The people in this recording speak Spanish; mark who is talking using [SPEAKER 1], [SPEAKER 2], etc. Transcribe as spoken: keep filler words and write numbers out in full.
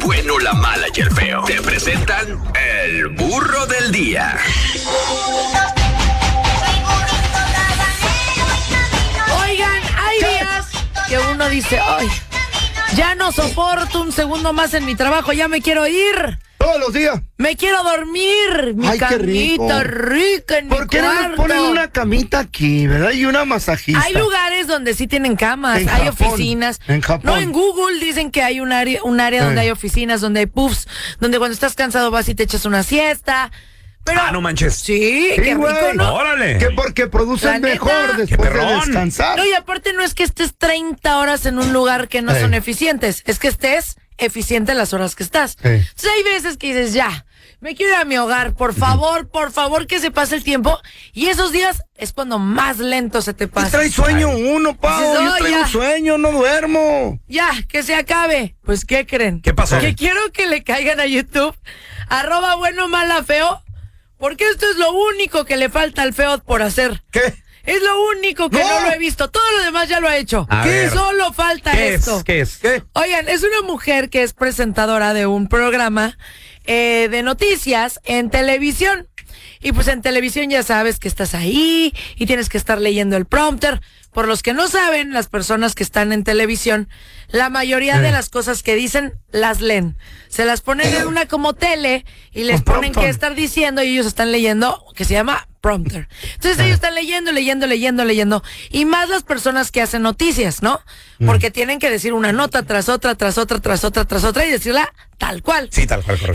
[SPEAKER 1] bueno, la mala y el feo. Te presentan el burro del día.
[SPEAKER 2] Oigan, hay días que uno dice, ay, ya no soporto un segundo más en mi trabajo, ya me quiero ir.
[SPEAKER 3] Todos los días.
[SPEAKER 2] Me quiero dormir, mi
[SPEAKER 3] Ay, qué
[SPEAKER 2] camita
[SPEAKER 3] rico.
[SPEAKER 2] rica en mi
[SPEAKER 3] ¿Por qué no
[SPEAKER 2] cuarto.
[SPEAKER 3] le ponen una camita aquí, verdad? Y una masajista.
[SPEAKER 2] Hay lugares donde sí tienen camas,
[SPEAKER 3] En
[SPEAKER 2] hay
[SPEAKER 3] Japón,
[SPEAKER 2] oficinas.
[SPEAKER 3] en Japón.
[SPEAKER 2] No, en Google dicen que hay un área, un área
[SPEAKER 3] Eh.
[SPEAKER 2] donde hay oficinas, donde hay puffs, donde cuando estás cansado vas y te echas una siesta. Pero,
[SPEAKER 4] Ah, no manches.
[SPEAKER 2] sí,
[SPEAKER 3] Sí,
[SPEAKER 2] qué rico,
[SPEAKER 3] güey.
[SPEAKER 2] ¿no?
[SPEAKER 4] Órale.
[SPEAKER 3] Que porque
[SPEAKER 2] La
[SPEAKER 3] producen
[SPEAKER 2] neta.
[SPEAKER 3] mejor
[SPEAKER 4] ¡Qué
[SPEAKER 3] después de
[SPEAKER 4] perrón!
[SPEAKER 3] descansar.
[SPEAKER 2] No, y aparte no es que estés treinta horas en un lugar que no
[SPEAKER 3] Eh.
[SPEAKER 2] son eficientes, es que estés eficiente las horas que estás.
[SPEAKER 3] Eh.
[SPEAKER 2] Entonces hay veces que dices, ya, me quiero ir a mi hogar, por favor, por favor que se pase el tiempo. Y esos días es cuando más lento se te
[SPEAKER 3] Y
[SPEAKER 2] pasa.
[SPEAKER 3] trae sueño uno, Pau.
[SPEAKER 2] Dices,
[SPEAKER 3] Yo
[SPEAKER 2] "Oh,
[SPEAKER 3] traigo
[SPEAKER 2] ya".
[SPEAKER 3] sueño, no duermo.
[SPEAKER 2] Ya, que se acabe. Pues, ¿qué creen?
[SPEAKER 4] ¿Qué pasó?
[SPEAKER 2] Que quiero que le caigan a YouTube, arroba bueno, mala, feo, porque esto es lo único que le falta al feo por hacer.
[SPEAKER 3] ¿Qué?
[SPEAKER 2] Es lo único que no,
[SPEAKER 3] No.
[SPEAKER 2] lo he visto. Todo lo demás ya lo ha hecho.
[SPEAKER 4] A
[SPEAKER 2] ¿Qué?
[SPEAKER 4] ver.
[SPEAKER 2] Solo falta
[SPEAKER 4] ¿Qué
[SPEAKER 2] esto.
[SPEAKER 4] es? ¿Qué es?
[SPEAKER 3] ¿Qué?
[SPEAKER 2] Oigan, es una mujer que es presentadora de un programa eh, de noticias en televisión. Y pues en televisión ya sabes que estás ahí y tienes que estar leyendo el prompter. Por los que no saben, las personas que están en televisión, la mayoría
[SPEAKER 3] Eh.
[SPEAKER 2] de las cosas que dicen las leen. Se las ponen en una como tele y les
[SPEAKER 3] Un
[SPEAKER 2] ponen
[SPEAKER 3] prompter.
[SPEAKER 2] que estar diciendo y ellos están leyendo, que se llama prompter. Entonces
[SPEAKER 3] Eh.
[SPEAKER 2] ellos están leyendo, leyendo, leyendo, leyendo. Y más las personas que hacen noticias, ¿no? Porque tienen que decir una nota tras otra, tras otra, tras otra, tras otra y decirla tal cual.
[SPEAKER 4] Sí, tal cual, correcto.